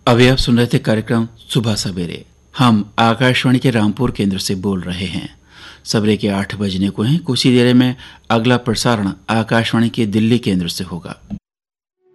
अभी आप सुन रहे थे कार्यक्रम सुबह सवेरे। हम आकाशवाणी के रामपुर केंद्र से बोल रहे हैं। सवेरे के 8 बजने को हैं। कुछ ही देर में अगला प्रसारण आकाशवाणी के दिल्ली केंद्र से होगा।